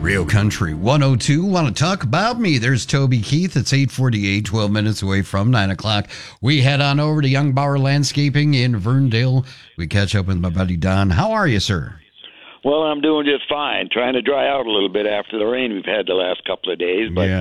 Real Country 102. Want to talk about me? There's Toby Keith. It's 8:48, 12 minutes away from 9 o'clock. We head on over to Young Bauer Landscaping in Verndale. We catch up with my buddy Don. How are you, sir? Well, I'm doing just fine. Trying to dry out a little bit after the rain we've had the last couple of days. But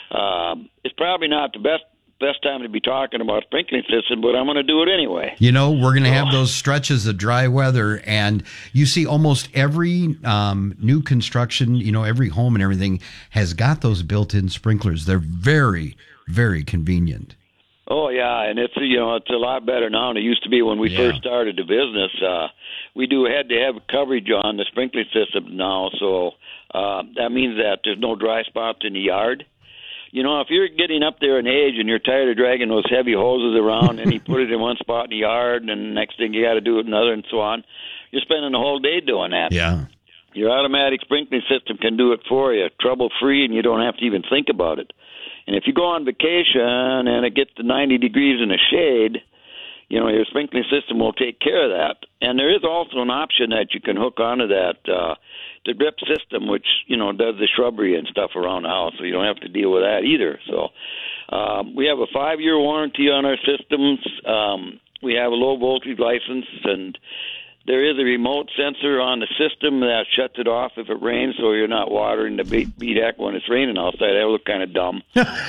it's probably not the best time to be talking about sprinkling system, but I'm going to do it anyway. You know, we're going to have those stretches of dry weather, and you see almost every new construction, you know, every home and everything has got those built-in sprinklers. They're very, very convenient. Oh, yeah, and it's a lot better now than it used to be when we first started the business. We had to have coverage on the sprinkling system now, so that means that there's no dry spots in the yard. You know, if you're getting up there in age and you're tired of dragging those heavy hoses around and you put it in one spot in the yard and the next thing you got to do it another and so on, you're spending the whole day doing that. Yeah. Your automatic sprinkling system can do it for you, trouble-free, and you don't have to even think about it. And if you go on vacation and it gets to 90 degrees in the shade, you know, your sprinkling system will take care of that. And there is also an option that you can hook onto that, the drip system, which, you know, does the shrubbery and stuff around the house, so you don't have to deal with that either. So we have a 5-year warranty on our systems. We have a low-voltage license, and there is a remote sensor on the system that shuts it off if it rains, so you're not watering the beat heck when it's raining outside. That would look kind of dumb.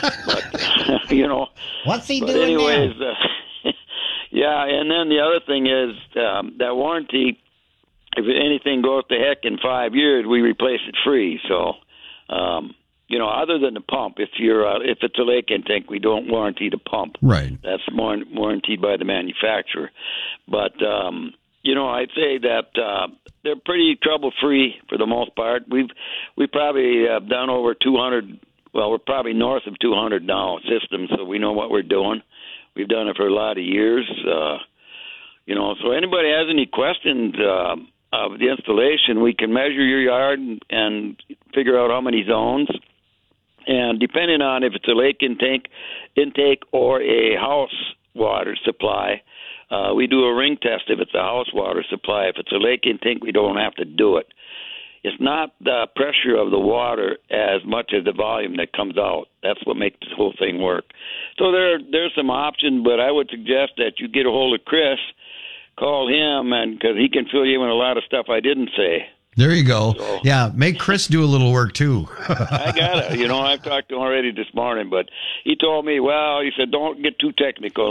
But, you know. What's he doing anyways, yeah, and then the other thing is that warranty, if anything goes to heck in 5 years, we replace it free. So, you know, other than the pump, if it's a lake intake, we don't warranty the pump. Right. That's warranted by the manufacturer. But, you know, I'd say that they're pretty trouble-free for the most part. We probably have done over 200. Well, we're probably north of 200 now systems, so we know what we're doing. We've done it for a lot of years. You know, so anybody has any questions of the installation, we can measure your yard and figure out how many zones. And depending on if it's a lake intake or a house water supply, we do a ring test if it's a house water supply. If it's a lake intake, we don't have to do it. It's not the pressure of the water as much as the volume that comes out. That's what makes this whole thing work. So there's some options, but I would suggest that you get a hold of Chris, call him, and because he can fill you in a lot of stuff I didn't say. There you go. So, yeah, make Chris do a little work, too. I got it. You know, I've talked to him already this morning, but he told me, well, he said, don't get too technical.